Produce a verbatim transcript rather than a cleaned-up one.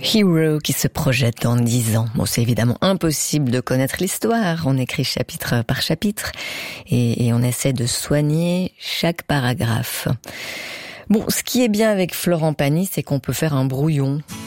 Hero qui se projette dans dix ans. Bon, c'est évidemment impossible de connaître l'histoire. On écrit chapitre par chapitre et, et on essaie de soigner chaque paragraphe. Bon, ce qui est bien avec Florent Pagny, c'est qu'on peut faire un brouillon